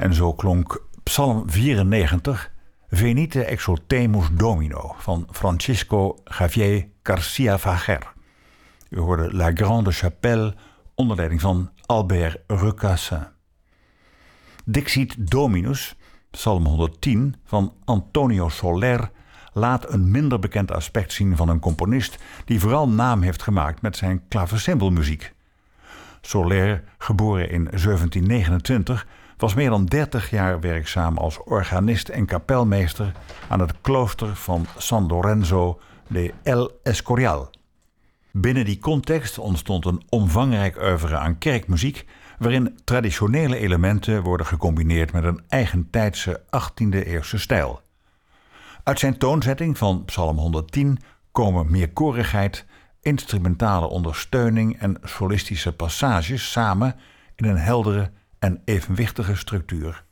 En zo klonk Psalm 94, Venite exultemus Domino van Francisco Javier Garcia Fager. U hoorde La Grande Chapelle onder leiding van Albert Recassin. Dixit Dominus, Psalm 110 van Antonio Soler, laat een minder bekend aspect zien van een componist die vooral naam heeft gemaakt met zijn klaversymbelmuziek. Soler, geboren in 1729, was meer dan 30 jaar werkzaam als organist en kapelmeester aan het klooster van San Lorenzo de El Escorial. Binnen die context ontstond een omvangrijk oeuvre aan kerkmuziek, waarin traditionele elementen worden gecombineerd met een eigentijdse 18e-eeuwse stijl. Uit zijn toonzetting van Psalm 110 komen meerkorigheid, instrumentale ondersteuning en solistische passages samen in een heldere en evenwichtige structuur.